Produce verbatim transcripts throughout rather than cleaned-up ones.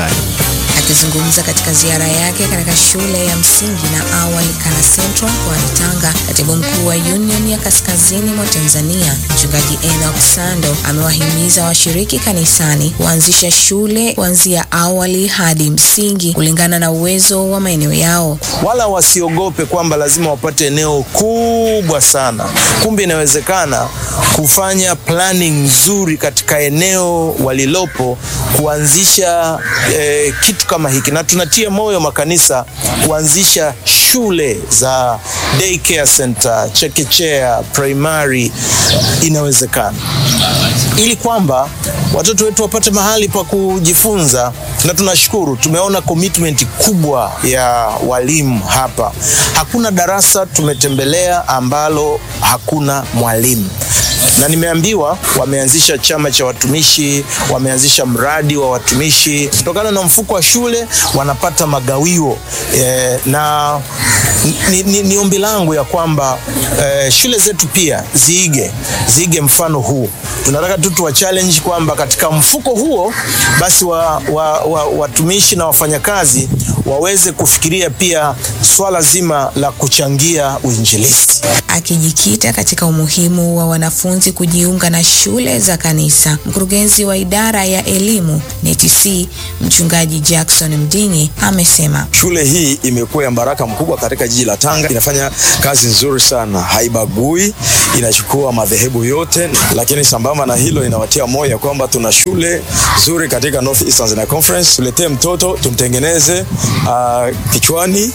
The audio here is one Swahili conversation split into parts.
sekondari. Akizungumza katika ziara yake katika shule ya msingi na awali Kana Central mkoani Tanga, katibu mkuu wa Union ya Kaskazini mwa Tanzania, Mchungaji Enoch Sando, amewahimiza washiriki kanisani kuanzisha shule kuanzia awali hadi msingi kulingana na uwezo wa maeneo yao. Wala wasiogope kwamba lazima wapate eneo kubwa sana. Kumbe inawezekana kufanya planning nzuri katika eneo walilopo, kuanzisha eh, kitu kama hiki. Na tunatia moyo makanisa kuanzisha shule za daycare center, chekechea, primary. Inawezekana, ili kwamba watoto wetu wapate mahali pa kujifunza. Na tunashukuru, tumeona commitment kubwa ya walimu hapa. Hakuna darasa tumetembelea ambalo hakuna mwalimu. Na nimeambiwa wameanzisha chama cha watumishi, wameanzisha mradi wa watumishi. Kutokana na mfuko wa shule wanapata magawio e, na ni, ni, ni ombi langu ya kwamba e, shule zetu pia ziige ziige mfano huu. Tunataka tu tuwa challenge kwamba katika mfuko huo basi wa, wa, wa, watumishi na wafanyakazi waweze kufikiria pia swala zima la kuchangia uinjilisti. Akijikita katika umuhimu wa wanafunzi kujiunga na shule za kanisa, mkurugenzi wa idara ya elimu N T C, Mchungaji Jackson Mdingi, amesema shule hii imekuwa ya baraka mkubwa katika jiji la Tanga. Inafanya kazi nzuri sana, haibagui, inachukua madhehebu yote, lakini sambamba na hilo inawatia moyo kwamba tuna shule nzuri katika North Eastern Tanzania Conference. Tuletee mtoto tumtengeneze uh, kichwani,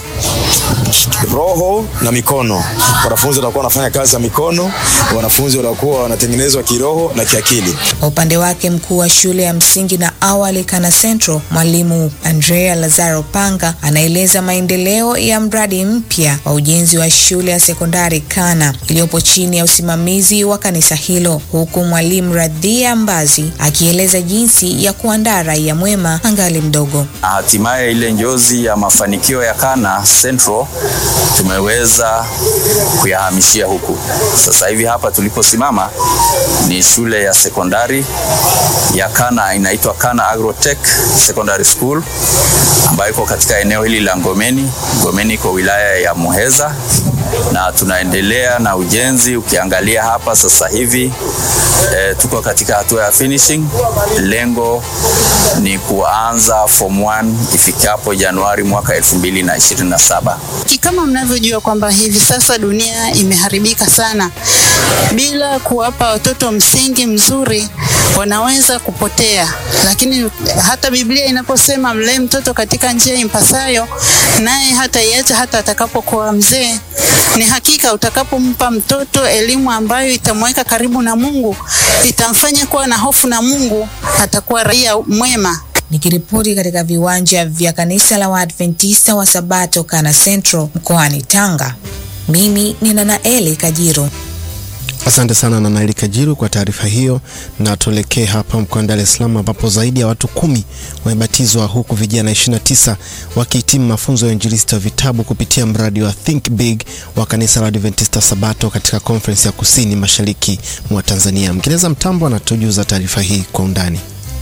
roho na mikono. Wanafunzi watakuwa wanafanya kazi za mikono, wanafunzi watakuwa wanatengenezwa kiroho na kiakili. Kwa upande wake, mkuu wa shule ya msingi na awali Kana Central, Mwalimu Andrea Lazaro Panga, anaeleza maendeleo ya mradi mpya wa ujenzi wa shule ya sekondari Kana iliyopo chini ya usimamizi wa kanisa hilo, huku Mwalimu Radhia Mbazi akieleza jinsi ya kuandaa raia mwema angali mdogo. Hatimaye ile njozi ya mafanikio ya Kana Central tumeweza kuyahamishia huku. Sasa hivi hapa tuliposimama ni shule ya sekondari ya Kana, inaitwa Kana Agrotech Secondary School, ambayo iko katika eneo hili la Ngomeni. Ngomeni iko wilaya ya Muheza, na tunaendelea na ujenzi. Ukiangalia hapa sasa hivi e, tuko katika hatua ya finishing. Lengo ni kuanza form one ifikapo Januari mwaka elfu mbili na ishirini na saba. Kama mnavyojua kwamba hivi sasa dunia imeharibika sana, bila kuwapa watoto msingi mzuri wanaweza kupotea. Lakini hata Biblia inaposema mlee mtoto katika njia impasayo, naye hata iacha hata atakapokuwa mzee, ni hakika utakapompa mtoto elimu ambayo itamweka karibu na Mungu, itamfanya kuwa na hofu na Mungu, atakuwa raia mwema. Nikiripoti katika viwanja vya kanisa la Waadventista wa Sabato Kana Central mkoani Tanga, mimi ni Nanaeli Kajiro. Asante sana Nanaeli Kajiru kwa taarifa hiyo, na tuelekee hapa mkoani Dar es Salaam ambapo zaidi ya watu kumi wamebatizwa, huku vijana ishirini na tisa wakihitimu mafunzo ya injilisti wa vitabu kupitia mradi wa Think Big wa kanisa la Adventista Sabato katika conference ya Kusini Mashariki mwa Tanzania. Mkineza Mtambo anatujuza taarifa hii kwa undani.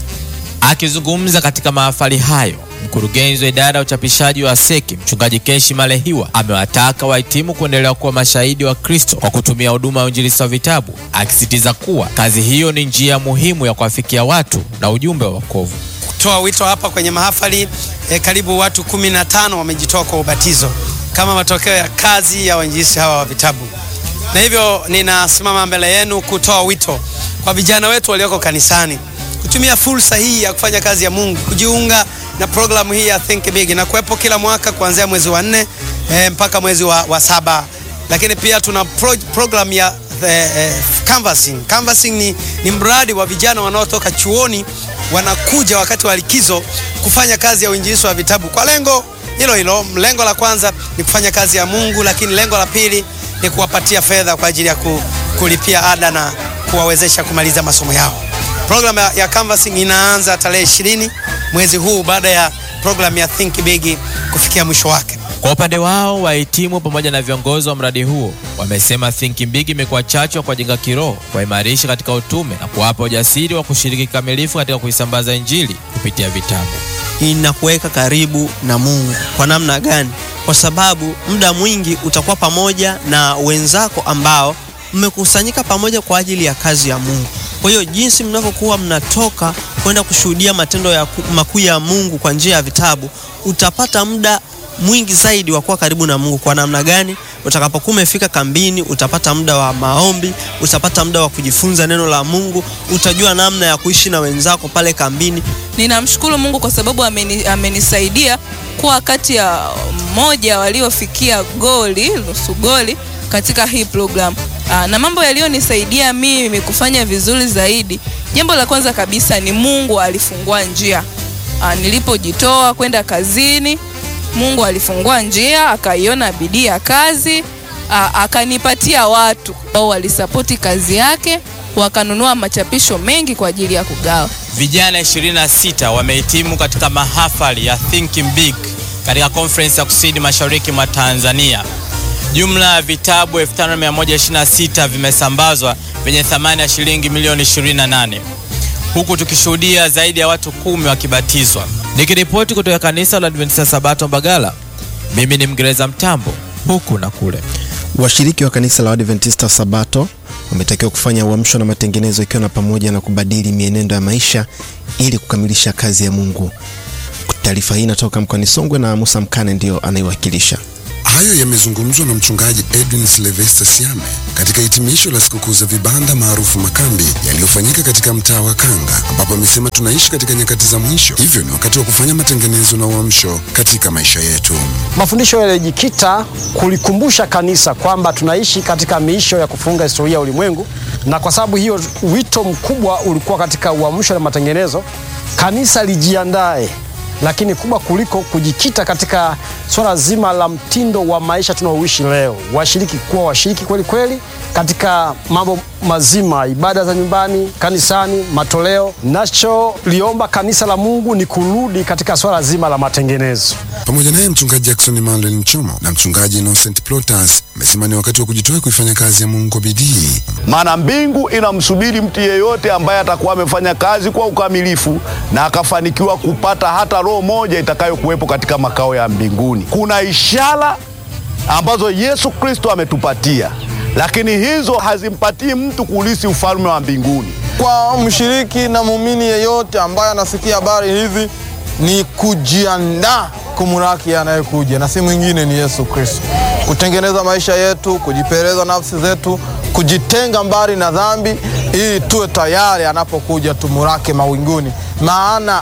Akizungumza katika mahafali hayo, mkurugenzi wa idara ya uchapishaji wa Seki, Mchungaji Keshi Malehiwa, amewataka wahitimu kuendelea kuwa mashahidi wa Kristo kwa kutumia huduma ya injilisti wa vitabu, akisitiza kuwa kazi hiyo ni njia muhimu ya kuwafikia watu na ujumbe wa wokovu. Kutoa wito hapa kwenye mahafali eh, karibu watu kumi na tano wamejitoa kwa ubatizo kama matokeo ya kazi ya wainjilisti hawa wa vitabu. Na hivyo ninasimama mbele yenu kutoa wito kwa vijana wetu walioko kanisani kutumia fursa hii ya kufanya kazi ya Mungu, kujiunga na programu hii ya Think Big, na kuwepo kila mwaka kuanzia mwezi wa nne e, mpaka mwezi wa, wa saba. Lakini pia tuna pro, program ya e, e, Canvassing. Canvassing ni, ni mradi wa vijana wanaotoka chuoni wanakuja wakati wa likizo kufanya kazi ya uinjilisti wa vitabu kwa lengo hilo hilo. Lengo la kwanza ni kufanya kazi ya Mungu, lakini lengo la pili ni kuwapatia fedha kwa ajili ya ku, kulipia ada na kuwawezesha kumaliza masomo yao. Program ya, ya Canvassing inaanza tarehe ishirini mwezi huu baada ya program ya Think Big kufikia mwisho wake. Kwa upande wao, wahitimu pamoja na viongozi wa mradi huo wamesema Think Big imekuwa chachu kwa jenga kiroho, kuimarisha katika utume na kuwapa ujasiri wa kushiriki kamilifu katika kuisambaza injili kupitia vitabu. inakuweka karibu na Mungu. Kwa namna gani? Kwa sababu muda mwingi utakuwa pamoja na wenzako ambao mmekusanyika pamoja kwa ajili ya kazi ya Mungu. Kwa hiyo jinsi mnavyokuwa mnatoka kwenda kushuhudia matendo ya makuu ya Mungu kwa njia ya vitabu, utapata muda mwingi zaidi wa kuwa karibu na Mungu. Kwa namna gani? Utakapokuwa umefika kambini, utapata muda wa maombi, utapata muda wa kujifunza neno la Mungu, utajua namna ya kuishi na wenzako pale kambini. Ninamshukuru Mungu kwa sababu ameni, amenisaidia kuwa kati ya mmoja waliofikia goli, nusu goli katika hii program. Aa, na mambo yaliyonisaidia mimi kufanya vizuri zaidi, jambo la kwanza kabisa ni Mungu alifungua njia. Aa, nilipojitoa kwenda kazini, Mungu alifungua njia, akaiona bidii ya kazi, aa, akanipatia watu ambao walisapoti kazi yake, wakanunua machapisho mengi kwa ajili ya kugawa. Vijana ishirini na sita wamehitimu katika mahafali ya Thinking Big katika conference ya Kusini Mashariki mwa Tanzania. Jumla ya vitabu elfu tano mia moja ishirini na sita vimesambazwa vyenye thamani ya shilingi milioni ishirini na nane. Huku tukishuhudia zaidi ya watu kumi wakibatizwa. Nikiripoti kutoka kanisa la Adventista Sabato Mbagala, mimi ni Mgereza Mtambo, huku na kule. Washiriki wa kanisa la Adventista Sabato wametakiwa kufanya uamsho na matengenezo, ikiwa na pamoja na kubadili mienendo ya maisha ili kukamilisha kazi ya Mungu. Taarifa hii inatoka mkoani Songwe na Musa Mkane ndio anaiwakilisha. Hayo yamezungumzwa na mchungaji Edwin Sylvester Siame katika hitimisho la sikukuu za vibanda maarufu makambi yaliyofanyika katika mtaa wa Kanga, ambapo amesema tunaishi katika nyakati za mwisho, hivyo ni wakati wa kufanya matengenezo na uamsho katika maisha yetu. Mafundisho yalijikita kulikumbusha kanisa kwamba tunaishi katika miisho ya kufunga historia ya ulimwengu, na kwa sababu hiyo wito mkubwa ulikuwa katika uamsho na matengenezo. Kanisa lijiandae, lakini kubwa kuliko kujikita katika swala zima la mtindo wa maisha tunaoishi leo. Washiriki kuwa washiriki kweli kweli katika mambo mazima, ibada za nyumbani, kanisani, matoleo. Nacho liomba kanisa la Mungu ni kurudi katika swala zima la matengenezo. Pamoja naye mchungaji Jackson Emmanuel Nchomo na mchungaji Innocent Plotas amesema ni wakati wa kujitoa kuifanya kazi ya Mungu kwa bidii. Maana mbingu inamsubiri mtu yeyote ambaye atakuwa amefanya kazi kwa ukamilifu na akafanikiwa kupata hata roho moja itakayokuwepo katika makao ya mbinguni. Kuna ishara ambazo Yesu Kristo ametupatia, lakini hizo hazimpatii mtu kulisi ufalme wa mbinguni. Kwa mshiriki na muumini yeyote ambaye anasikia habari hizi, ni kujiandaa kumuraki anayekuja, na si mwingine ni Yesu Kristo. Kutengeneza maisha yetu, kujipeleza nafsi zetu, kujitenga mbali na dhambi ili tuwe tayari anapokuja tumurake mawinguni, maana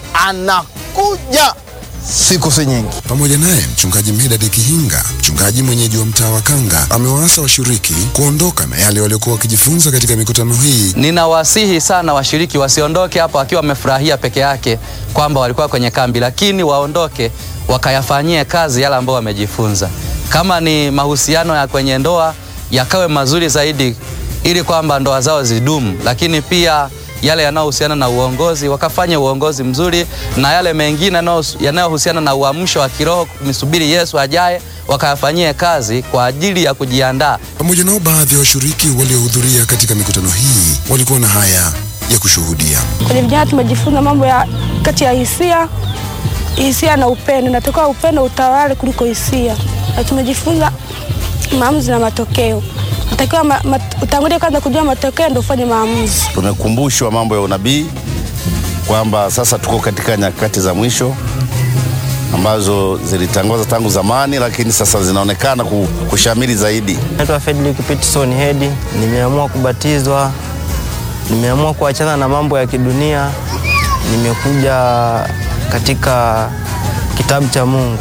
anakuja siku si nyingi. Pamoja naye mchungaji Medad Kihinga, mchungaji mwenyeji wa mtaa wa Kanga, amewaasa washiriki kuondoka na yale waliokuwa wakijifunza katika mikutano hii. Ninawasihi sana washiriki wasiondoke hapa wakiwa wamefurahia peke yake kwamba walikuwa kwenye kambi, lakini waondoke wakayafanyie kazi yale ambao wamejifunza. Kama ni mahusiano ya kwenye ndoa, yakawe mazuri zaidi ili kwamba ndoa zao zidumu, lakini pia yale yanayohusiana na uongozi wakafanye uongozi mzuri, na yale mengine yanayohusiana na uamsho wa kiroho kumsubiri Yesu ajaye wakayafanyie kazi kwa ajili ya kujiandaa. Pamoja nao baadhi ya washiriki waliohudhuria katika mikutano hii walikuwa na haya ya kushuhudia. Kwenye vijana tumejifunza mambo ya kati ya hisia, hisia na upendo. Natoka upendo utawale kuliko hisia. Na tumejifunza maamuzi na matokeo. Natakiwa ma, ma, utangulie kwanza kujua matokeo ndio ufanye maamuzi. Tumekumbushwa mambo ya unabii kwamba sasa tuko katika nyakati za mwisho ambazo zilitangazwa tangu zamani, lakini sasa zinaonekana kushamiri zaidi. Naitwa Fredrick Peterson Hedi, nimeamua kubatizwa, nimeamua kuachana na mambo ya kidunia, nimekuja katika kitabu cha Mungu,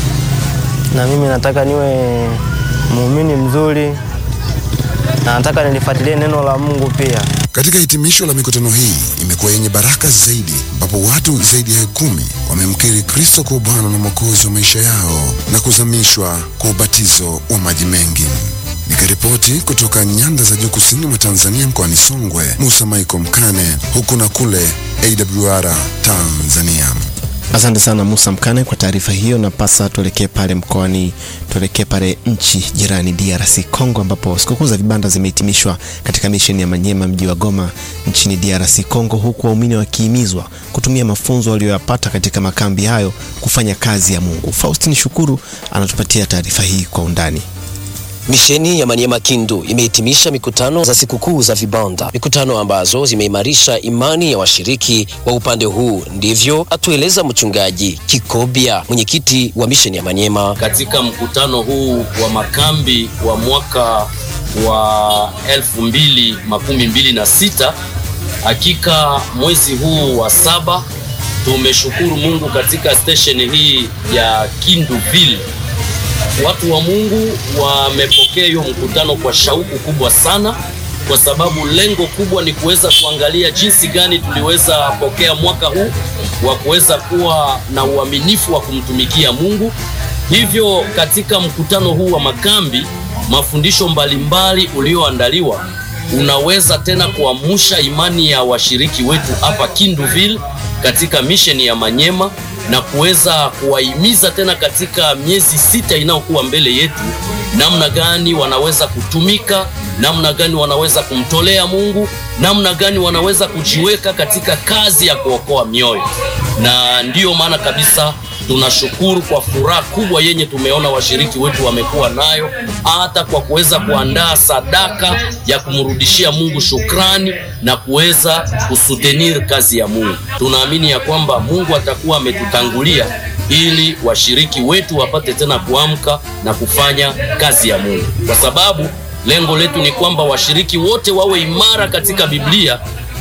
na mimi nataka niwe muumini mzuri, na nataka nilifuatilie neno la Mungu pia. Katika hitimisho la mikutano hii imekuwa yenye baraka zaidi, ambapo watu zaidi ya kumi wamemkiri Kristo kwa Bwana na Mwokozi wa maisha yao na kuzamishwa kwa ubatizo wa maji mengi. Nikaripoti kutoka nyanda za juu kusini mwa Tanzania mkoani Songwe, Musa Michael Mkane, huku na kule A W R Tanzania. Asante sana Musa Mkane kwa taarifa hiyo, na pasa tuelekee pale mkoani, tuelekee pale nchi jirani D R C Congo, ambapo sikukuu za vibanda zimehitimishwa katika misheni ya Manyema mji wa Goma nchini D R C Congo, huku waumini wakihimizwa kutumia mafunzo waliyopata katika makambi hayo kufanya kazi ya Mungu. Faustin Shukuru anatupatia taarifa hii kwa undani. Misheni ya Manyema Kindu imehitimisha mikutano za sikukuu za vibanda, mikutano ambazo zimeimarisha imani ya washiriki wa upande huu. Ndivyo atueleza mchungaji Kikobia, mwenyekiti wa misheni ya Manyema. Katika mkutano huu wa makambi wa mwaka wa elfu mbili makumi mbili na sita, hakika mwezi huu wa saba tumeshukuru Mungu katika station hii ya Kinduville. Watu wa Mungu wamepokea hiyo mkutano kwa shauku kubwa sana, kwa sababu lengo kubwa ni kuweza kuangalia jinsi gani tuliweza pokea mwaka huu wa kuweza kuwa na uaminifu wa kumtumikia Mungu. Hivyo katika mkutano huu wa makambi, mafundisho mbalimbali ulioandaliwa unaweza tena kuamsha imani ya washiriki wetu hapa Kinduville katika misheni ya Manyema, na kuweza kuwahimiza tena katika miezi sita inayokuwa mbele yetu, namna gani wanaweza kutumika, namna gani wanaweza kumtolea Mungu, namna gani wanaweza kujiweka katika kazi ya kuokoa mioyo. Na ndiyo maana kabisa tunashukuru kwa furaha kubwa yenye tumeona washiriki wetu wamekuwa nayo, hata kwa kuweza kuandaa sadaka ya kumrudishia Mungu shukrani na kuweza kusutenir kazi ya Mungu. Tunaamini ya kwamba Mungu atakuwa ametutangulia ili washiriki wetu wapate tena kuamka na kufanya kazi ya Mungu, kwa sababu lengo letu ni kwamba washiriki wote wawe imara katika Biblia,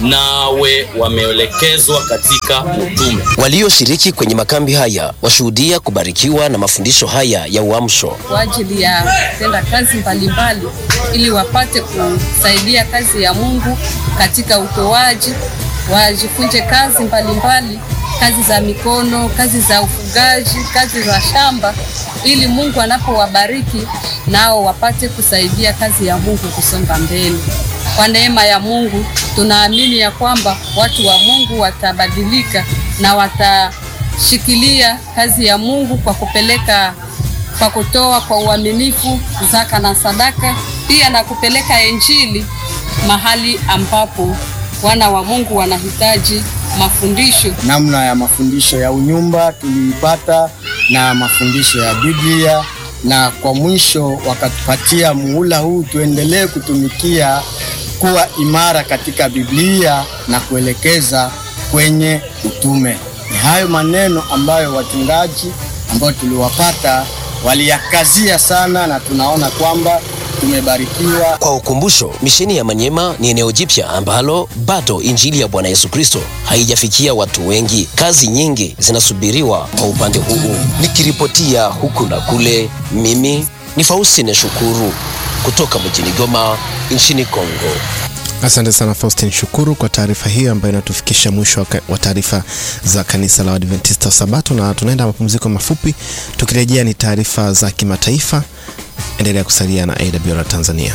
nawe wameelekezwa katika utume. Walioshiriki kwenye makambi haya washuhudia kubarikiwa na mafundisho haya ya uamsho kwa ajili ya kutenda kazi mbalimbali ili wapate kusaidia kazi ya Mungu katika utoaji. Wajifunze kazi mbalimbali, kazi za mikono, kazi za ufugaji, kazi za shamba, ili Mungu anapowabariki nao wapate kusaidia kazi ya Mungu kusonga mbele. Kwa neema ya Mungu tunaamini ya kwamba watu wa Mungu watabadilika na watashikilia kazi ya Mungu kwa kupeleka, kwa kutoa kwa uaminifu zaka na sadaka, pia na kupeleka injili mahali ambapo wana wa Mungu wanahitaji mafundisho. Namna ya mafundisho ya unyumba tuliipata na mafundisho ya Biblia, na kwa mwisho wakatupatia muhula huu tuendelee kutumikia kuwa imara katika Biblia na kuelekeza kwenye utume. Ni hayo maneno ambayo wachungaji ambao tuliwapata waliyakazia sana, na tunaona kwamba tumebarikiwa. Kwa ukumbusho, misheni ya Manyema ni eneo jipya ambalo bado injili ya Bwana Yesu Kristo haijafikia watu wengi. Kazi nyingi zinasubiriwa kwa upande huu. Nikiripotia huku na kule, mimi ni Faustin Shukuru kutoka mjini Goma nchini Kongo. Asante sana Faustin Shukuru kwa taarifa hiyo ambayo inatufikisha mwisho wa taarifa za kanisa la Adventista Sabato, na tunaenda mapumziko mafupi. Tukirejea ni taarifa za kimataifa. Endelea kusalia na A W R Tanzania.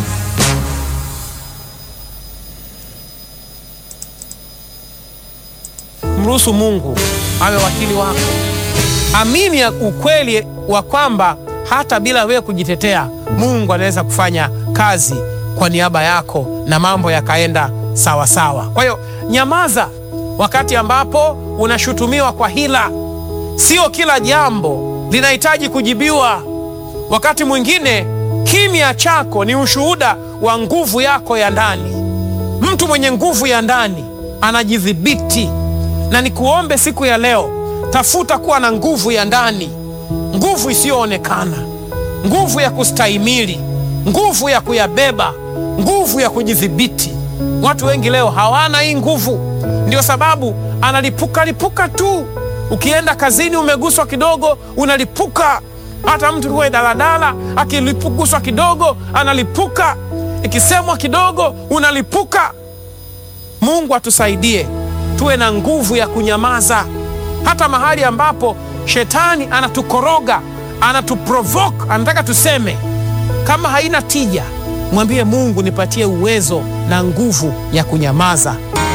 Mruhusu Mungu awe wakili wako. Amini ya ukweli wa kwamba hata bila wewe kujitetea, Mungu anaweza kufanya kazi kwa niaba yako na mambo yakaenda sawa sawa. Kwa hiyo nyamaza wakati ambapo unashutumiwa kwa hila. Sio kila jambo linahitaji kujibiwa. Wakati mwingine kimya chako ni ushuhuda wa nguvu yako ya ndani. Mtu mwenye nguvu ya ndani anajidhibiti, na nikuombe siku ya leo, tafuta kuwa na nguvu ya ndani, nguvu isiyoonekana, nguvu ya kustahimili, nguvu ya kuyabeba, nguvu ya kujidhibiti. Watu wengi leo hawana hii nguvu, ndio sababu analipuka lipuka tu. Ukienda kazini umeguswa kidogo unalipuka. Hata mtu kwa daladala akilipuguswa kidogo analipuka, ikisemwa kidogo unalipuka. Mungu atusaidie tuwe na nguvu ya kunyamaza, hata mahali ambapo shetani anatukoroga, anatuprovoke, anataka tuseme. Kama haina tija, mwambie Mungu, nipatie uwezo na nguvu ya kunyamaza.